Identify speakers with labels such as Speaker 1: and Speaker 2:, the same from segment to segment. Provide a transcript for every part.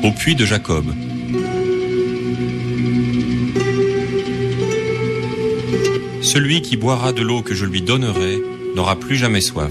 Speaker 1: au puits de Jacob. Celui qui boira de l'eau que je lui donnerai n'aura plus jamais soif.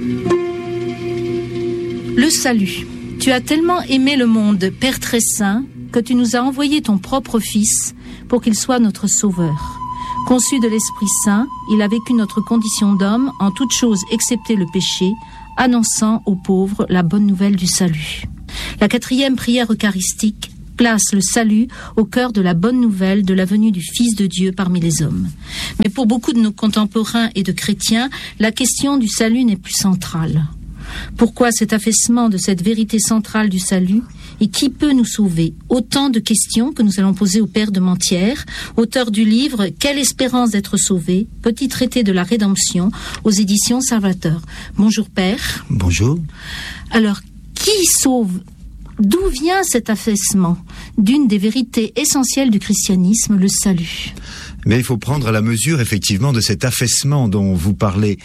Speaker 2: Le salut. Tu as tellement aimé le monde, Père très saint, que tu nous as envoyé ton propre Fils pour qu'il soit notre sauveur. Conçu de l'Esprit Saint, il a vécu notre condition d'homme en toutes choses excepté le péché, annonçant aux pauvres la bonne nouvelle du salut. La 4e prière eucharistique place le salut au cœur de la bonne nouvelle de la venue du Fils de Dieu parmi les hommes. Mais pour beaucoup de nos contemporains et de chrétiens, la question du salut n'est plus centrale. Pourquoi cet affaissement de cette vérité centrale du salut et qui peut nous sauver? Autant de questions que nous allons poser au Père de Mentières, auteur du livre « Quelle espérance d'être sauvé ?» Petit traité de la rédemption aux éditions Salvateur. Bonjour Père.
Speaker 3: Bonjour.
Speaker 2: Alors, qui sauve? D'où vient cet affaissement d'une des vérités essentielles du christianisme, le salut?
Speaker 3: Mais il faut prendre la mesure effectivement de cet affaissement dont vous parlez.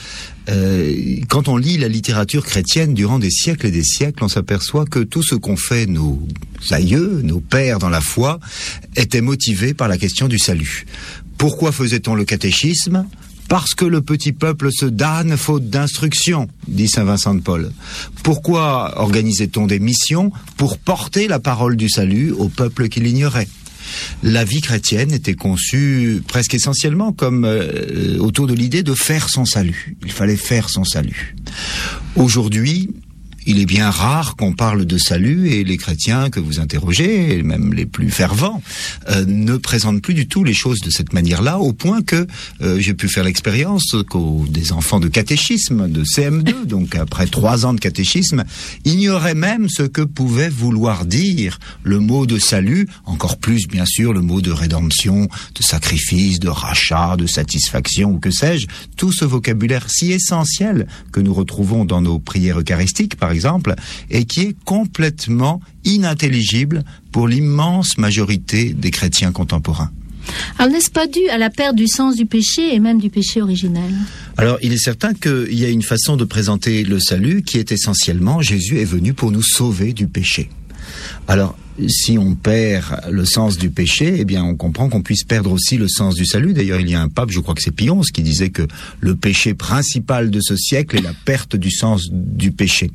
Speaker 3: Quand on lit la littérature chrétienne durant des siècles et des siècles, on s'aperçoit que tout ce qu'ont fait nos aïeux, nos pères dans la foi, était motivé par la question du salut. Pourquoi faisait-on le catéchisme ? Parce que le petit peuple se damne faute d'instruction, dit saint Vincent de Paul. Pourquoi organisait-on des missions? Pour porter la parole du salut au peuple qui l'ignorait. La vie chrétienne était conçue presque essentiellement comme autour de l'idée de faire son salut. Il fallait faire son salut. Aujourd'hui, il est bien rare qu'on parle de salut et les chrétiens que vous interrogez, et même les plus fervents, ne présentent plus du tout les choses de cette manière-là, au point que j'ai pu faire l'expérience des enfants de catéchisme, de CM2, donc après 3 ans de catéchisme, ignoraient même ce que pouvait vouloir dire le mot de salut, encore plus bien sûr le mot de rédemption, de sacrifice, de rachat, de satisfaction, ou que sais-je, tout ce vocabulaire si essentiel que nous retrouvons dans nos prières eucharistiques, par exemple, et qui est complètement inintelligible pour l'immense majorité des chrétiens contemporains.
Speaker 2: Alors n'est-ce pas dû à la perte du sens du péché et même du péché originel?
Speaker 3: Alors il est certain qu'il y a une façon de présenter le salut qui est essentiellement Jésus est venu pour nous sauver du péché. Alors si on perd le sens du péché, eh bien on comprend qu'on puisse perdre aussi le sens du salut. D'ailleurs il y a un pape, je crois que c'est Pie XI, qui disait que le péché principal de ce siècle est la perte du sens du péché.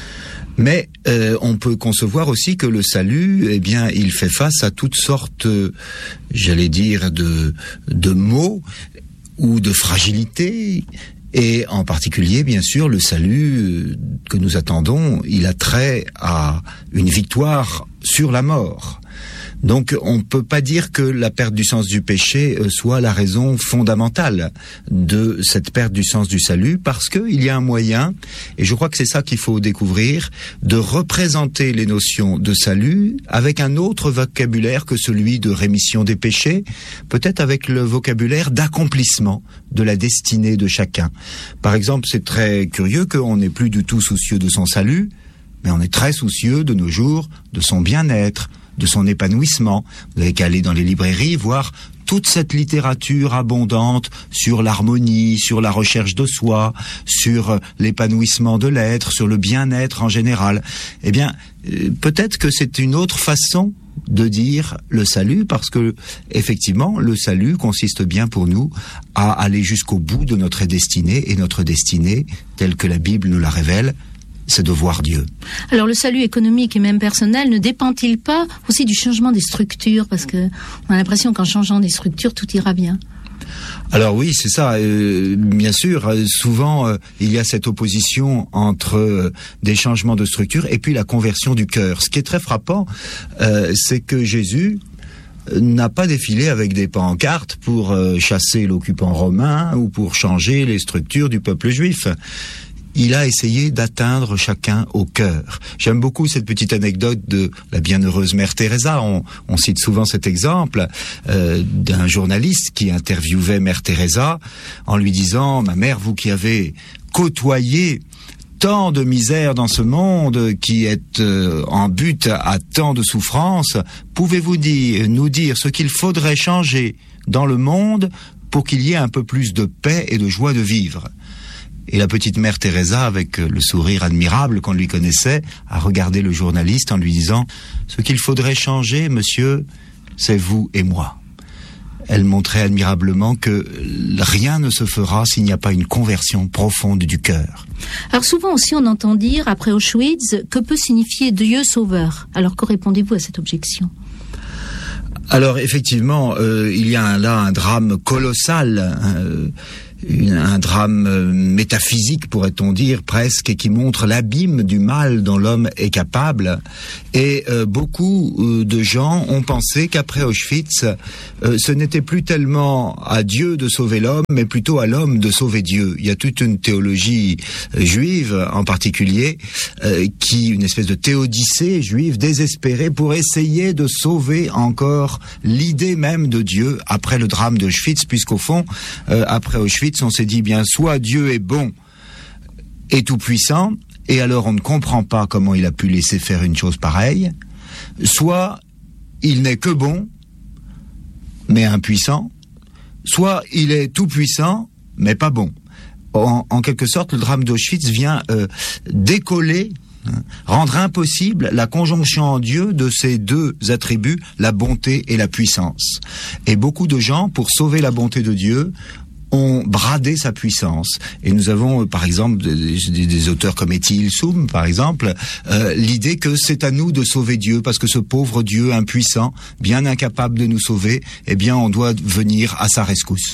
Speaker 3: Mais on peut concevoir aussi que le salut, eh bien, il fait face à toutes sortes, j'allais dire, de maux ou de fragilités. Et en particulier, bien sûr, le salut que nous attendons, il a trait à une victoire sur la mort. Donc on ne peut pas dire que la perte du sens du péché soit la raison fondamentale de cette perte du sens du salut, parce qu'il y a un moyen, et je crois que c'est ça qu'il faut découvrir, de représenter les notions de salut avec un autre vocabulaire que celui de rémission des péchés, peut-être avec le vocabulaire d'accomplissement de la destinée de chacun. Par exemple, c'est très curieux qu'on n'est plus du tout soucieux de son salut, mais on est très soucieux de nos jours de son bien-être, de son épanouissement. Vous n'avez qu'à aller dans les librairies voir toute cette littérature abondante sur l'harmonie, sur la recherche de soi, sur l'épanouissement de l'être, sur le bien-être en général. Eh bien, peut-être que c'est une autre façon de dire le salut, parce que effectivement, le salut consiste bien pour nous à aller jusqu'au bout de notre destinée, et notre destinée, telle que la Bible nous la révèle, c'est de voir Dieu.
Speaker 2: Alors le salut économique et même personnel ne dépend-il pas aussi du changement des structures? Parce que on a l'impression qu'en changeant des structures, tout ira bien.
Speaker 3: Alors oui, c'est ça. Bien sûr, souvent, il y a cette opposition entre des changements de structure et puis la conversion du cœur. Ce qui est très frappant, c'est que Jésus n'a pas défilé avec des pancartes pour chasser l'occupant romain ou pour changer les structures du peuple juif. Il a essayé d'atteindre chacun au cœur. J'aime beaucoup cette petite anecdote de la bienheureuse mère Teresa. On cite souvent cet exemple d'un journaliste qui interviewait mère Teresa en lui disant « Ma mère, vous qui avez côtoyé tant de misère dans ce monde qui est en but à tant de souffrances, pouvez-vous nous dire ce qu'il faudrait changer dans le monde pour qu'il y ait un peu plus de paix et de joie de vivre ?» Et la petite mère Teresa, avec le sourire admirable qu'on lui connaissait, a regardé le journaliste en lui disant « Ce qu'il faudrait changer, monsieur, c'est vous et moi ». Elle montrait admirablement que rien ne se fera s'il n'y a pas une conversion profonde du cœur.
Speaker 2: Alors souvent aussi on entend dire, après Auschwitz, que peut signifier Dieu sauveur. Alors que répondez-vous à cette objection ?
Speaker 3: Alors effectivement, il y a là un drame colossal, un drame métaphysique pourrait-on dire presque, et qui montre l'abîme du mal dont l'homme est capable. Et beaucoup de gens ont pensé qu'après Auschwitz, ce n'était plus tellement à Dieu de sauver l'homme, mais plutôt à l'homme de sauver Dieu. Il y a toute une théologie juive en particulier, une espèce de théodicée juive désespérée pour essayer de sauver encore l'idée même de Dieu après le drame d'Auschwitz, puisqu'au fond, après Auschwitz, on s'est dit bien, soit Dieu est bon et tout-puissant, et alors on ne comprend pas comment il a pu laisser faire une chose pareille, soit il n'est que bon, mais impuissant, soit il est tout-puissant, mais pas bon. En quelque sorte, le drame d'Auschwitz vient décoller, rendre impossible la conjonction en Dieu de ces deux attributs, la bonté et la puissance. Et beaucoup de gens, pour sauver la bonté de Dieu, ont bradé sa puissance. Et nous avons, par exemple, des auteurs comme Eti Soum, par exemple, l'idée que c'est à nous de sauver Dieu, parce que ce pauvre Dieu impuissant, bien incapable de nous sauver, eh bien, on doit venir à sa rescousse.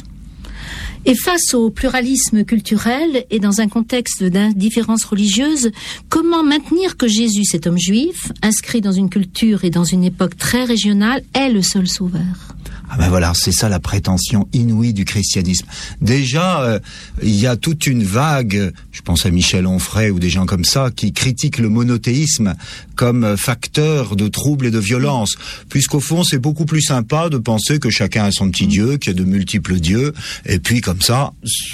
Speaker 2: Et face au pluralisme culturel et dans un contexte d'indifférence religieuse, comment maintenir que Jésus, cet homme juif, inscrit dans une culture et dans une époque très régionale, est le seul sauveur ?
Speaker 3: Ah ben voilà, c'est ça la prétention inouïe du christianisme. Déjà, il y a toute une vague, je pense à Michel Onfray ou des gens comme ça, qui critiquent le monothéisme comme facteur de trouble et de violence, puisqu'au fond, c'est beaucoup plus sympa de penser que chacun a son petit Dieu, qu'il y a de multiples dieux, et puis comme ça,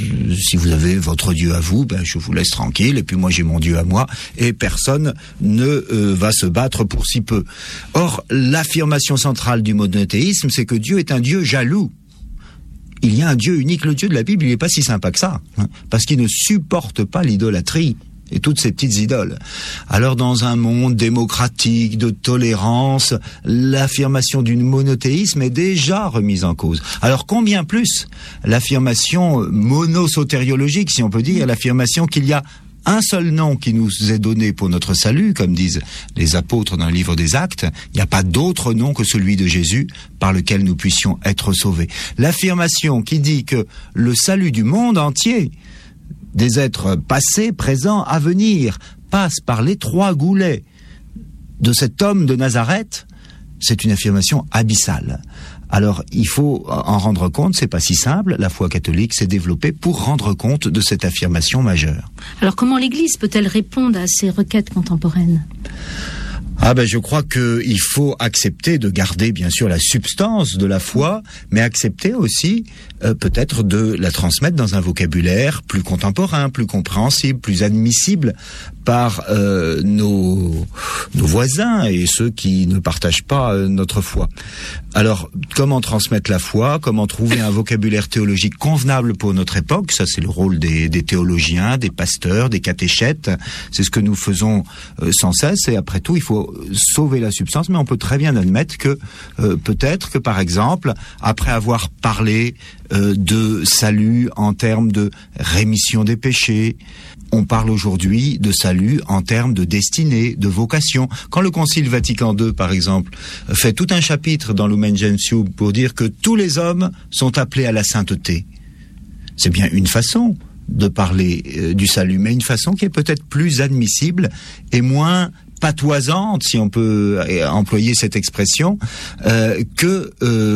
Speaker 3: si vous avez votre Dieu à vous, ben je vous laisse tranquille, et puis moi j'ai mon Dieu à moi, et personne ne va se battre pour si peu. Or, l'affirmation centrale du monothéisme, c'est que Dieu est un Dieu jaloux. Il y a un Dieu unique, le Dieu de la Bible, il n'est pas si sympa que ça, parce qu'il ne supporte pas l'idolâtrie et toutes ces petites idoles. Alors dans un monde démocratique, de tolérance, l'affirmation du monothéisme est déjà remise en cause. Alors combien plus l'affirmation monosotériologique, si on peut dire, l'affirmation qu'il y a un seul nom qui nous est donné pour notre salut, comme disent les apôtres dans le livre des Actes, il n'y a pas d'autre nom que celui de Jésus par lequel nous puissions être sauvés. L'affirmation qui dit que le salut du monde entier, des êtres passés, présents, à venir, passe par les trois goulets de cet homme de Nazareth, c'est une affirmation abyssale. Alors, il faut en rendre compte, c'est pas si simple. La foi catholique s'est développée pour rendre compte de cette affirmation majeure.
Speaker 2: Alors, comment l'Église peut-elle répondre à ces requêtes contemporaines ?
Speaker 3: Ah ben je crois qu'il faut accepter de garder bien sûr la substance de la foi, mais accepter aussi peut-être de la transmettre dans un vocabulaire plus contemporain, plus compréhensible, plus admissible par nos voisins et ceux qui ne partagent pas notre foi. Alors, comment transmettre la foi ? Comment trouver un vocabulaire théologique convenable pour notre époque ? Ça, c'est le rôle des théologiens, des pasteurs, des catéchètes. C'est ce que nous faisons sans cesse. Et après tout, il faut sauver la substance. Mais on peut très bien admettre que peut-être que, par exemple, après avoir parlé de salut en termes de rémission des péchés, on parle aujourd'hui de salut en termes de destinée, de vocation. Quand le Concile Vatican II, par exemple, fait tout un chapitre dans Lumen Gentium pour dire que tous les hommes sont appelés à la sainteté, c'est bien une façon de parler du salut, mais une façon qui est peut-être plus admissible et moins patoisante, si on peut employer cette expression, que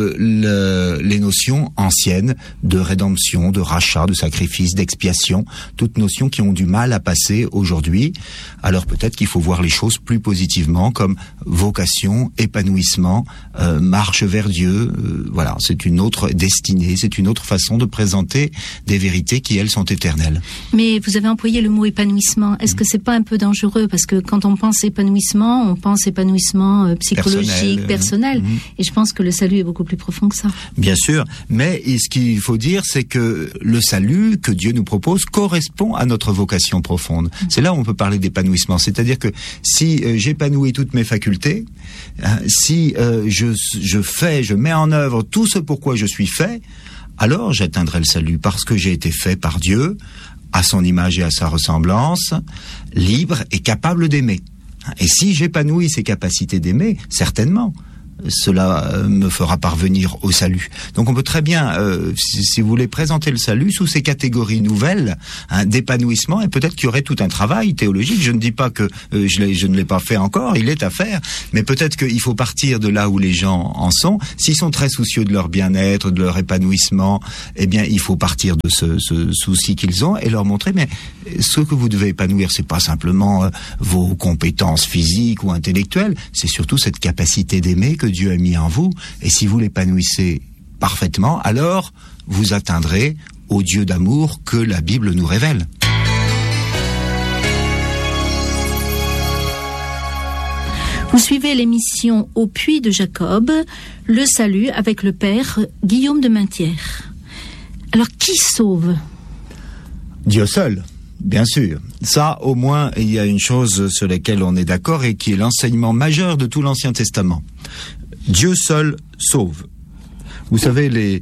Speaker 3: les notions anciennes de rédemption, de rachat, de sacrifice, d'expiation, toutes notions qui ont du mal à passer aujourd'hui. Alors peut-être qu'il faut voir les choses plus positivement, comme vocation, épanouissement, marche vers Dieu. Voilà, c'est une autre destinée, c'est une autre façon de présenter des vérités qui, elles, sont éternelles.
Speaker 2: Mais vous avez employé le mot épanouissement. Est-ce que c'est pas un peu dangereux ? Parce que quand on pense épanouissement, épanouissement, on pense épanouissement psychologique, personnel. Et je pense que le salut est beaucoup plus profond que ça.
Speaker 3: Bien sûr, mais ce qu'il faut dire, c'est que le salut que Dieu nous propose correspond à notre vocation profonde. C'est là où on peut parler d'épanouissement. C'est-à-dire que si j'épanouis toutes mes facultés, si je mets en œuvre tout ce pourquoi je suis fait, alors j'atteindrai le salut parce que j'ai été fait par Dieu, à son image et à sa ressemblance, libre et capable d'aimer. Et si j'épanouis ces capacités d'aimer, certainement, cela me fera parvenir au salut. Donc on peut très bien, si vous voulez, présenter le salut sous ces catégories nouvelles d'épanouissement, et peut-être qu'il y aurait tout un travail théologique. Je ne dis pas que je ne l'ai pas fait encore, il est à faire, mais peut-être qu'il faut partir de là où les gens en sont. S'ils sont très soucieux de leur bien-être, de leur épanouissement, eh bien il faut partir de ce souci qu'ils ont et leur montrer, mais ce que vous devez épanouir, c'est pas simplement vos compétences physiques ou intellectuelles, c'est surtout cette capacité d'aimer que Dieu a mis en vous, et si vous l'épanouissez parfaitement, alors vous atteindrez au Dieu d'amour que la Bible nous révèle.
Speaker 2: Vous suivez l'émission Au Puits de Jacob, le salut avec le père Guillaume de Maintière. Alors, qui sauve ?
Speaker 3: Dieu seul. Bien sûr. Ça, au moins, il y a une chose sur laquelle on est d'accord et qui est l'enseignement majeur de tout l'Ancien Testament. Dieu seul sauve. Vous savez, les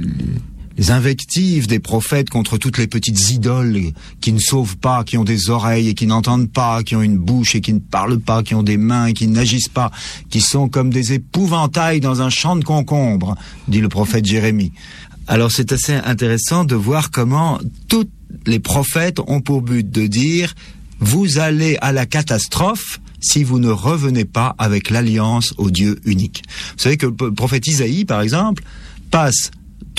Speaker 3: invectives des prophètes contre toutes les petites idoles qui ne sauvent pas, qui ont des oreilles et qui n'entendent pas, qui ont une bouche et qui ne parlent pas, qui ont des mains et qui n'agissent pas, qui sont comme des épouvantails dans un champ de concombres, dit le prophète Jérémie. Alors c'est assez intéressant de voir comment tous les prophètes ont pour but de dire « Vous allez à la catastrophe » si vous ne revenez pas avec l'alliance au Dieu unique. Vous savez que le prophète Isaïe, par exemple, passe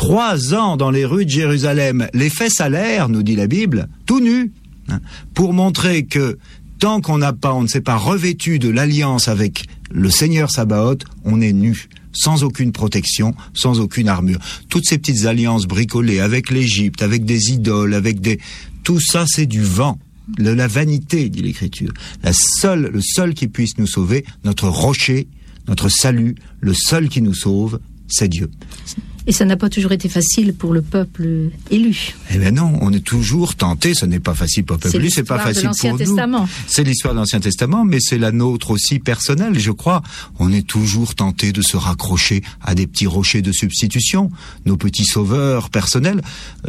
Speaker 3: 3 ans dans les rues de Jérusalem, les fesses à l'air, nous dit la Bible, tout nu, pour montrer que tant qu'on ne s'est pas revêtu de l'alliance avec le Seigneur Sabaoth, on est nu, sans aucune protection, sans aucune armure. Toutes ces petites alliances bricolées avec l'Égypte, avec des idoles, tout ça c'est du vent. La vanité, dit l'Écriture. Le seul qui puisse nous sauver, notre rocher, notre salut, le seul qui nous sauve, c'est Dieu.
Speaker 2: Et ça n'a pas toujours été facile pour le peuple élu.
Speaker 3: Eh bien non, on est toujours tenté, ce n'est pas facile pour le peuple élu, c'est pas facile pour nous. C'est l'histoire de l'Ancien Testament, mais c'est la nôtre aussi personnelle, je crois. On est toujours tenté de se raccrocher à des petits rochers de substitution, nos petits sauveurs personnels.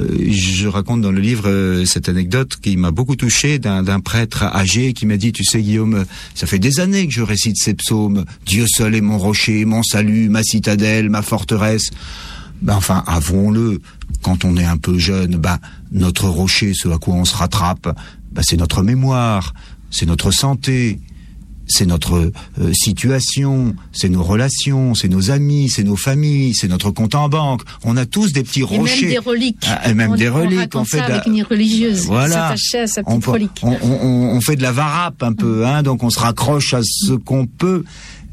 Speaker 3: Je raconte dans le livre cette anecdote qui m'a beaucoup touché d'un prêtre âgé qui m'a dit, tu sais Guillaume, ça fait des années que je récite ces psaumes, Dieu seul est mon rocher, mon salut, ma citadelle, ma forteresse. Enfin, avouons-le, quand on est un peu jeune, notre rocher, ce à quoi on se rattrape, c'est notre mémoire, c'est notre santé, c'est notre situation, c'est nos relations, c'est nos amis, c'est nos familles, c'est notre compte en banque. On a tous des petits rochers.
Speaker 2: Et même des reliques.
Speaker 3: Et même des reliques.
Speaker 2: On fait ça avec une religieuse.
Speaker 3: Voilà.
Speaker 2: S'attacher à sa petite relique.
Speaker 3: On fait de la varap un peu, donc on se raccroche à ce qu'on peut.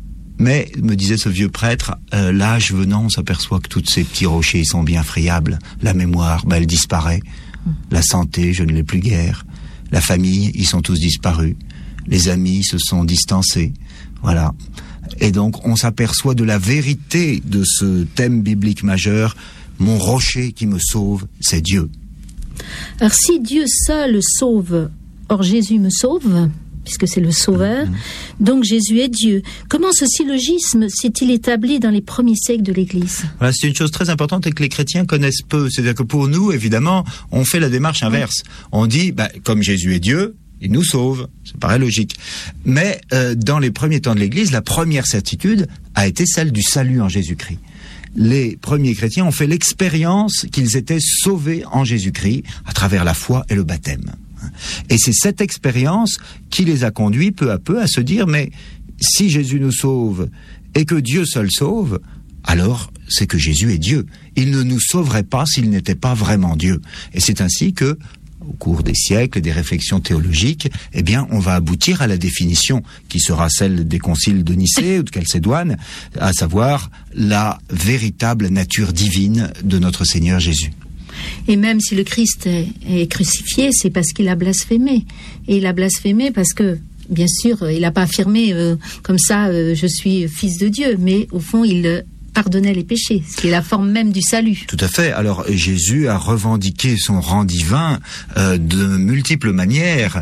Speaker 3: Mais, me disait ce vieux prêtre, l'âge venant, on s'aperçoit que tous ces petits rochers sont bien friables. La mémoire, elle disparaît. La santé, je ne l'ai plus guère. La famille, ils sont tous disparus. Les amis se sont distancés. Voilà. Et donc, on s'aperçoit de la vérité de ce thème biblique majeur. Mon rocher qui me sauve, c'est Dieu.
Speaker 2: Alors, si Dieu seul sauve, or Jésus me sauve, puisque c'est le sauveur, donc Jésus est Dieu. Comment ce syllogisme s'est-il établi dans les premiers siècles de l'Église ?
Speaker 3: Voilà, c'est une chose très importante et que les chrétiens connaissent peu. C'est-à-dire que pour nous, évidemment, on fait la démarche inverse. On dit, comme Jésus est Dieu, il nous sauve. Ça paraît logique. Mais dans les premiers temps de l'Église, la première certitude a été celle du salut en Jésus-Christ. Les premiers chrétiens ont fait l'expérience qu'ils étaient sauvés en Jésus-Christ à travers la foi et le baptême. Et c'est cette expérience qui les a conduits peu à peu à se dire, mais si Jésus nous sauve et que Dieu seul sauve, alors c'est que Jésus est Dieu. Il ne nous sauverait pas s'il n'était pas vraiment Dieu. Et c'est ainsi que, au cours des siècles et des réflexions théologiques, on va aboutir à la définition qui sera celle des conciles de Nicée ou de Chalcédoine, à savoir la véritable nature divine de notre Seigneur Jésus.
Speaker 2: Et même si le Christ est crucifié, c'est parce qu'il a blasphémé. Et il a blasphémé parce que bien sûr, il n'a pas affirmé comme ça, je suis fils de Dieu, mais au fond, il pardonnait les péchés, ce qui est la forme même du salut.
Speaker 3: Tout à fait. Alors Jésus a revendiqué son rang divin de multiples manières.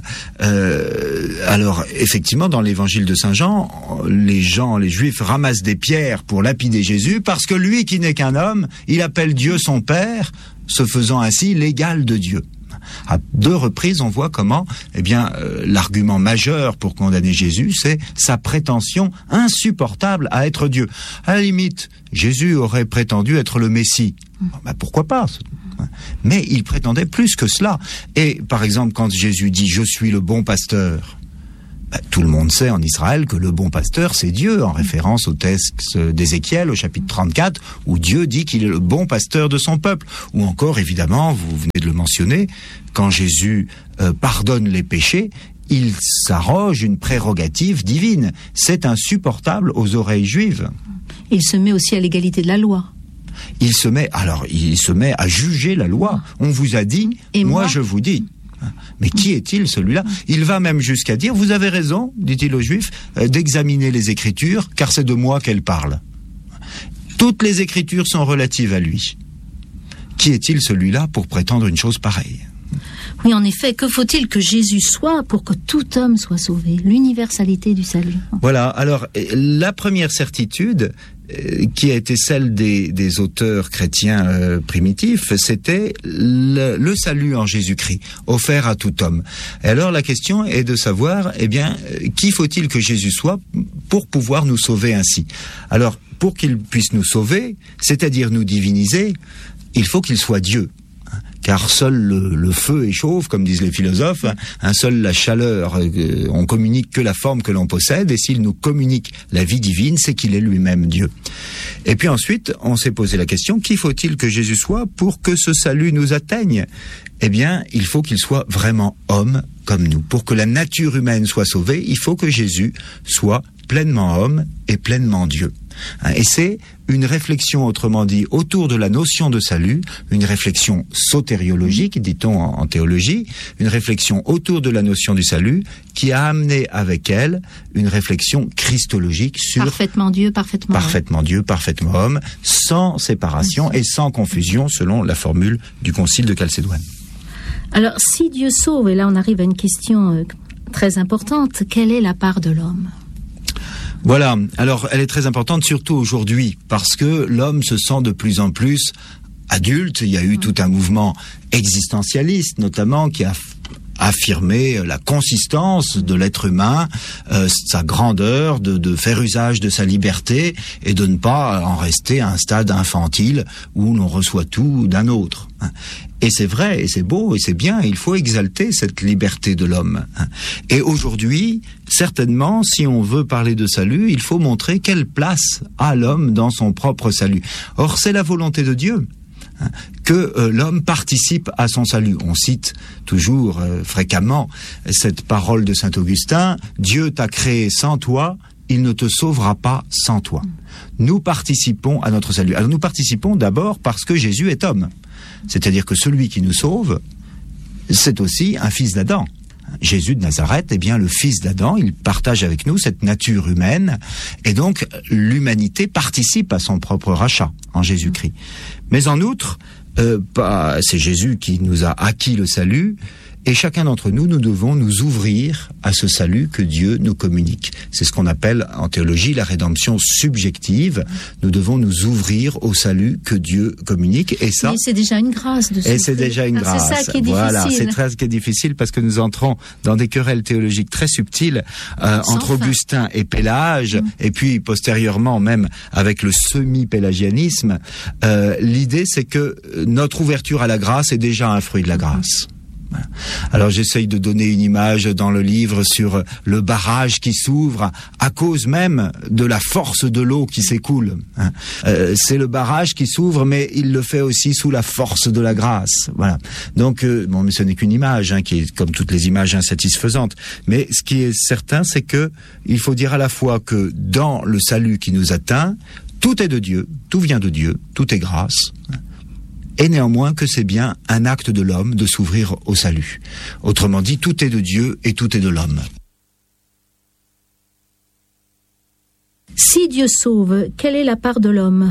Speaker 3: Alors effectivement, dans l'évangile de Saint Jean, les Juifs ramassent des pierres pour lapider Jésus parce que lui qui n'est qu'un homme, il appelle Dieu son Père, se faisant ainsi l'égal de Dieu. À 2 reprises, on voit comment, l'argument majeur pour condamner Jésus, c'est sa prétention insupportable à être Dieu. À la limite, Jésus aurait prétendu être le Messie. Pourquoi pas ? Mais il prétendait plus que cela. Et par exemple, quand Jésus dit « Je suis le bon pasteur », tout le monde sait en Israël que le bon pasteur, c'est Dieu, en référence au texte d'Ézéchiel, au chapitre 34, où Dieu dit qu'il est le bon pasteur de son peuple. Ou encore, évidemment, vous venez de le mentionner, quand Jésus pardonne les péchés, il s'arroge une prérogative divine. C'est insupportable aux oreilles juives.
Speaker 2: Il se met aussi à l'égalité de la loi.
Speaker 3: Il se met à juger la loi. On vous a dit, et moi je vous dis. Mais qui est-il celui-là ? Il va même jusqu'à dire, vous avez raison, dit-il aux Juifs, d'examiner les Écritures, car c'est de moi qu'elles parlent. Toutes les Écritures sont relatives à lui. Qui est-il celui-là pour prétendre une chose pareille ?
Speaker 2: Oui, en effet, que faut-il que Jésus soit pour que tout homme soit sauvé ? L'universalité du salut.
Speaker 3: Voilà, alors la première certitude qui a été celle des auteurs chrétiens primitifs, c'était le salut en Jésus-Christ, offert à tout homme. Et alors la question est de savoir, qui faut-il que Jésus soit pour pouvoir nous sauver ainsi ? Alors, pour qu'il puisse nous sauver, c'est-à-dire nous diviniser, il faut qu'il soit Dieu. Car seul le feu est chauve, comme disent les philosophes, seule la chaleur, on communique que la forme que l'on possède, et s'il nous communique la vie divine, c'est qu'il est lui-même Dieu. Et puis ensuite, on s'est posé la question, qui faut-il que Jésus soit pour que ce salut nous atteigne ? Il faut qu'il soit vraiment homme comme nous. Pour que la nature humaine soit sauvée, il faut que Jésus soit pleinement homme et pleinement Dieu. Et c'est une réflexion, autrement dit, autour de la notion de salut, une réflexion sotériologique, dit-on en théologie, une réflexion autour de la notion du salut, qui a amené avec elle une réflexion christologique sur...
Speaker 2: Parfaitement Dieu,
Speaker 3: parfaitement Dieu, parfaitement homme, sans séparation et sans confusion, selon la formule du Concile de Chalcédoine.
Speaker 2: Alors, si Dieu sauve, et là on arrive à une question très importante, quelle est la part de l'homme ?
Speaker 3: Voilà, alors elle est très importante, surtout aujourd'hui, parce que l'homme se sent de plus en plus adulte. Il y a eu tout un mouvement existentialiste, notamment, qui a affirmé la consistance de l'être humain, sa grandeur, de faire usage de sa liberté et de ne pas en rester à un stade infantile où l'on reçoit tout d'un autre. Et c'est vrai, et c'est beau, et c'est bien, il faut exalter cette liberté de l'homme. Et aujourd'hui, certainement, si on veut parler de salut, il faut montrer quelle place a l'homme dans son propre salut. Or, c'est la volonté de Dieu que l'homme participe à son salut. On cite toujours fréquemment cette parole de saint Augustin, « Dieu t'a créé sans toi, il ne te sauvera pas sans toi. » Nous participons à notre salut. Alors nous participons d'abord parce que Jésus est homme. C'est-à-dire que celui qui nous sauve, c'est aussi un fils d'Adam. Jésus de Nazareth est bien le fils d'Adam, il partage avec nous cette nature humaine, et donc l'humanité participe à son propre rachat en Jésus-Christ. Mais en outre, c'est Jésus qui nous a acquis le salut, et chacun d'entre nous, nous devons nous ouvrir à ce salut que Dieu nous communique. C'est ce qu'on appelle en théologie la rédemption subjective. Nous devons nous ouvrir au salut que Dieu communique. Et ça,
Speaker 2: c'est déjà une grâce de
Speaker 3: et c'est déjà une grâce.
Speaker 2: C'est ça qui est difficile.
Speaker 3: Voilà, c'est très ce qui est difficile parce que nous entrons dans des querelles théologiques très subtiles entre Augustin et Pélage, et puis postérieurement même avec le semi-pélagianisme. L'idée, c'est que notre ouverture à la grâce est déjà un fruit de la grâce. Alors j'essaye de donner une image dans le livre sur le barrage qui s'ouvre à cause même de la force de l'eau qui s'écoule. C'est le barrage qui s'ouvre, mais il le fait aussi sous la force de la grâce. Voilà. Donc mais ce n'est qu'une image qui est comme toutes les images insatisfaisantes. Mais ce qui est certain, c'est que il faut dire à la fois que dans le salut qui nous atteint, tout est de Dieu, tout vient de Dieu, tout est grâce. Et néanmoins que c'est bien un acte de l'homme de s'ouvrir au salut. Autrement dit, tout est de Dieu et tout est de l'homme.
Speaker 2: Si Dieu sauve, quelle est la part de l'homme?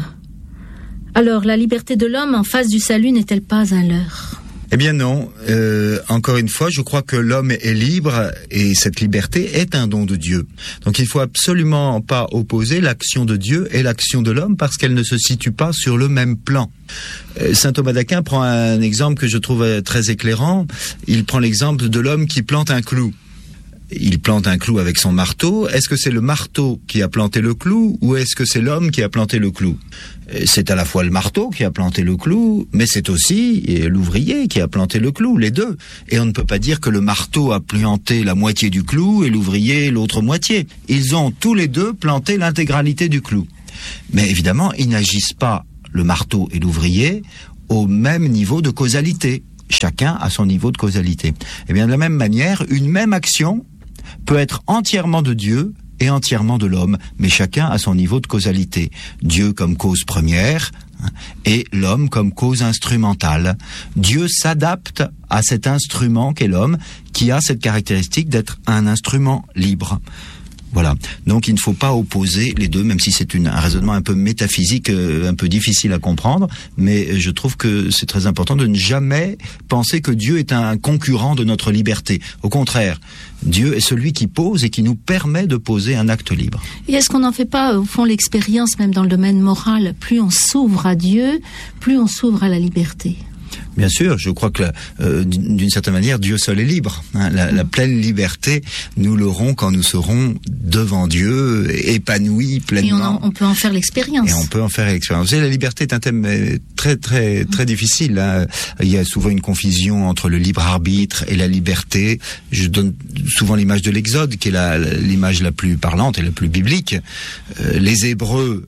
Speaker 2: Alors, la liberté de l'homme en face du salut n'est-elle pas un leurre?
Speaker 3: Eh bien non. Encore une fois, je crois que l'homme est libre et cette liberté est un don de Dieu. Donc il faut absolument pas opposer l'action de Dieu et l'action de l'homme parce qu'elles ne se situent pas sur le même plan. Saint Thomas d'Aquin prend un exemple que je trouve très éclairant. Il prend l'exemple de l'homme qui plante un clou. Il plante un clou avec son marteau. Est-ce que c'est le marteau qui a planté le clou ou est-ce que c'est l'homme qui a planté le clou? C'est à la fois le marteau qui a planté le clou, mais c'est aussi l'ouvrier qui a planté le clou, les deux. Et on ne peut pas dire que le marteau a planté la moitié du clou et l'ouvrier l'autre moitié. Ils ont tous les deux planté l'intégralité du clou. Mais évidemment, ils n'agissent pas, le marteau et l'ouvrier, au même niveau de causalité. Chacun a son niveau de causalité. Et bien de la même manière, une même action peut être entièrement de Dieu et entièrement de l'homme, mais chacun a son niveau de causalité. Dieu comme cause première et l'homme comme cause instrumentale. Dieu s'adapte à cet instrument qu'est l'homme, qui a cette caractéristique d'être un instrument libre. Voilà. Donc il ne faut pas opposer les deux, même si c'est un raisonnement un peu métaphysique, un peu difficile à comprendre, mais je trouve que c'est très important de ne jamais penser que Dieu est un concurrent de notre liberté. Au contraire, Dieu est celui qui pose et qui nous permet de poser un acte libre.
Speaker 2: Et est-ce qu'on n'en fait pas, au fond, l'expérience, même dans le domaine moral, plus on s'ouvre à Dieu, plus on s'ouvre à la liberté?
Speaker 3: Bien sûr, je crois que d'une certaine manière, Dieu seul est libre. La pleine liberté, nous l'aurons quand nous serons devant Dieu, épanouis pleinement.
Speaker 2: Et on peut en faire l'expérience.
Speaker 3: Et on peut en faire l'expérience. La liberté est un thème très très très difficile. Hein. Il y a souvent une confusion entre le libre arbitre et la liberté. Je donne souvent l'image de l'Exode, qui est l'image la plus parlante et la plus biblique. Les Hébreux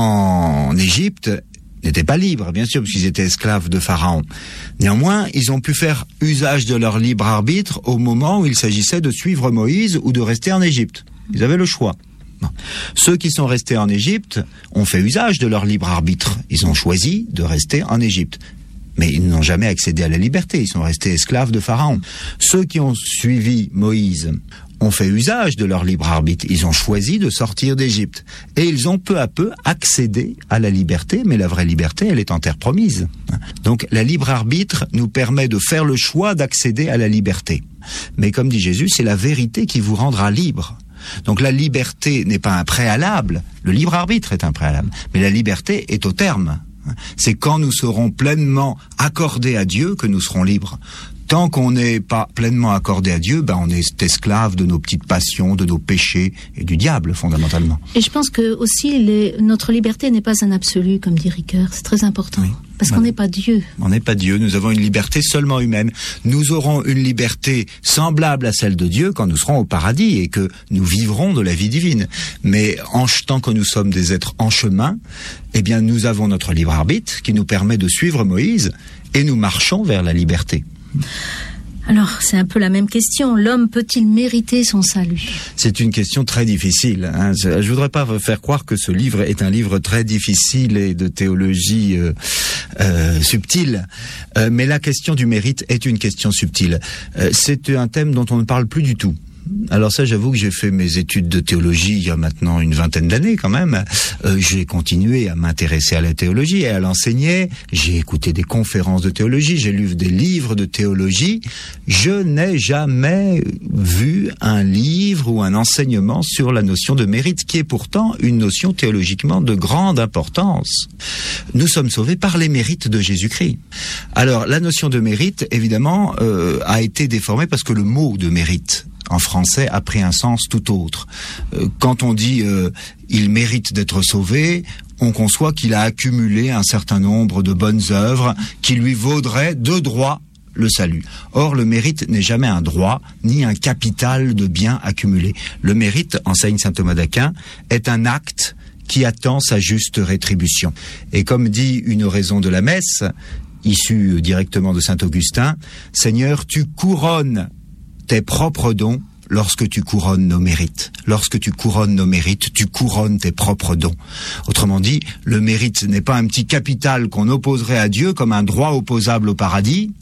Speaker 3: en Égypte n'étaient pas libres, bien sûr, parce qu'ils étaient esclaves de Pharaon. Néanmoins, ils ont pu faire usage de leur libre arbitre au moment où il s'agissait de suivre Moïse ou de rester en Égypte. Ils avaient le choix. Non. Ceux qui sont restés en Égypte ont fait usage de leur libre arbitre. Ils ont choisi de rester en Égypte. Mais ils n'ont jamais accédé à la liberté. Ils sont restés esclaves de Pharaon. Ceux qui ont suivi Moïse ont fait usage de leur libre arbitre. Ils ont choisi de sortir d'Égypte. Et ils ont peu à peu accédé à la liberté, mais la vraie liberté, elle est en terre promise. Donc, la libre arbitre nous permet de faire le choix d'accéder à la liberté. Mais comme dit Jésus, c'est la vérité qui vous rendra libre. Donc, la liberté n'est pas un préalable. Le libre arbitre est un préalable. Mais la liberté est au terme. C'est quand nous serons pleinement accordés à Dieu que nous serons libres. Tant qu'on n'est pas pleinement accordé à Dieu, on est esclave de nos petites passions, de nos péchés et du diable, fondamentalement.
Speaker 2: Et je pense que aussi notre liberté n'est pas un absolu, comme dit Ricoeur. C'est très important. Oui. Parce qu'on n'est pas Dieu.
Speaker 3: On n'est pas Dieu. Nous avons une liberté seulement humaine. Nous aurons une liberté semblable à celle de Dieu quand nous serons au paradis et que nous vivrons de la vie divine. Mais tant que nous sommes des êtres en chemin, nous avons notre libre arbitre qui nous permet de suivre Moïse et nous marchons vers la liberté.
Speaker 2: Alors, c'est un peu la même question. L'homme peut-il mériter son salut?
Speaker 3: C'est une question très difficile. Hein. Je voudrais pas faire croire que ce livre est un livre très difficile et de théologie subtile. Mais la question du mérite est une question subtile. C'est un thème dont on ne parle plus du tout. Alors ça, j'avoue que j'ai fait mes études de théologie il y a maintenant une vingtaine d'années quand même. J'ai continué à m'intéresser à la théologie et à l'enseigner. J'ai écouté des conférences de théologie, j'ai lu des livres de théologie. Je n'ai jamais vu un livre ou un enseignement sur la notion de mérite, qui est pourtant une notion théologiquement de grande importance. Nous sommes sauvés par les mérites de Jésus-Christ. Alors, la notion de mérite, évidemment, a été déformée parce que le mot de mérite en français a pris un sens tout autre. Quand on dit il mérite d'être sauvé, on conçoit qu'il a accumulé un certain nombre de bonnes œuvres qui lui vaudraient de droit le salut. Or, le mérite n'est jamais un droit, ni un capital de biens accumulés. Le mérite, enseigne saint Thomas d'Aquin, est un acte qui attend sa juste rétribution. Et comme dit une oraison de la messe, issue directement de saint Augustin, « Seigneur, tu couronnes tes propres dons lorsque tu couronnes nos mérites. Lorsque tu couronnes nos mérites, tu couronnes tes propres dons. » Autrement dit, le mérite n'est pas un petit capital qu'on opposerait à Dieu comme un droit opposable au paradis.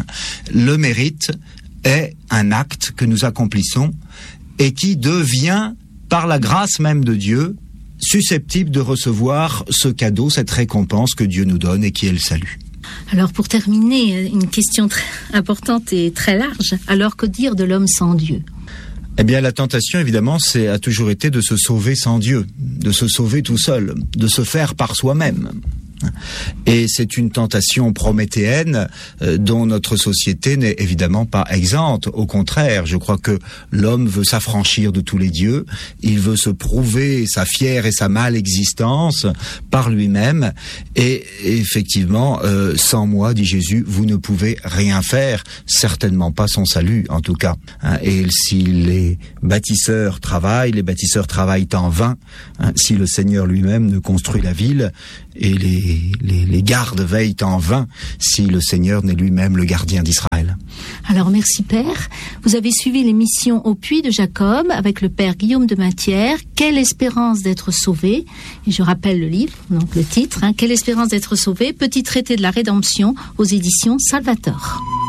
Speaker 3: Le mérite est un acte que nous accomplissons et qui devient, par la grâce même de Dieu, susceptibles de recevoir ce cadeau, cette récompense que Dieu nous donne et qui est le salut.
Speaker 2: Alors pour terminer, une question très importante et très large. Alors que dire de l'homme sans Dieu ?
Speaker 3: Eh bien, la tentation, évidemment, a toujours été de se sauver sans Dieu, de se sauver tout seul, de se faire par soi-même. Et c'est une tentation prométhéenne dont notre société n'est évidemment pas exempte. Au contraire, je crois que l'homme veut s'affranchir de tous les dieux, il veut se prouver sa fière et sa mâle existence par lui-même. Et effectivement, sans moi, dit Jésus, vous ne pouvez rien faire, certainement pas son salut en tout cas. Et si les bâtisseurs travaillent en vain. Si le Seigneur lui-même ne construit la ville, et les gardes veillent en vain si le Seigneur n'est lui-même le gardien d'Israël.
Speaker 2: Alors merci Père, vous avez suivi l'émission Au Puits de Jacob avec le Père Guillaume de Mathière, Quelle espérance d'être sauvé, et je rappelle le livre, donc le titre, Quelle espérance d'être sauvé, petit traité de la rédemption aux éditions Salvator.